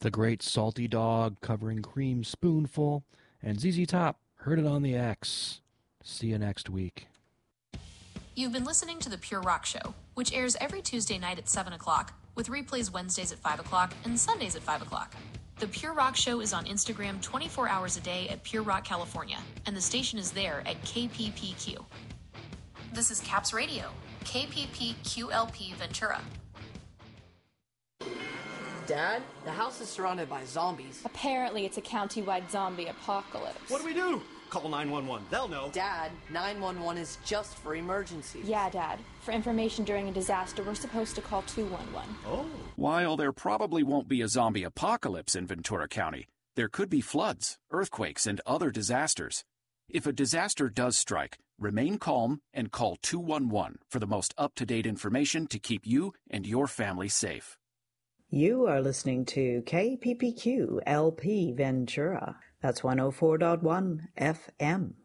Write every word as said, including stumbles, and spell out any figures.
The Great Salty Dog covering Cream Spoonful, and Z Z Top, Heard It on the X. See you next week. You've been listening to The Pure Rock Show, which airs every Tuesday night at seven o'clock, with replays Wednesdays at five o'clock and Sundays at five o'clock. The Pure Rock Show is on Instagram twenty-four hours a day at Pure Rock, California, and the station is there at K P P Q. This is Caps Radio, K P P Q L P Ventura. Dad, the house is surrounded by zombies. Apparently it's a county-wide zombie apocalypse. What do we do? Call nine one one. They'll know. Dad, nine one one is just for emergencies. Yeah, Dad. For information during a disaster, we're supposed to call two one one. Oh. While there probably won't be a zombie apocalypse in Ventura County, there could be floods, earthquakes, and other disasters. If a disaster does strike, remain calm and call two one one for the most up-to-date information to keep you and your family safe. You are listening to K P P Q L P Ventura. That's one oh four point one F M.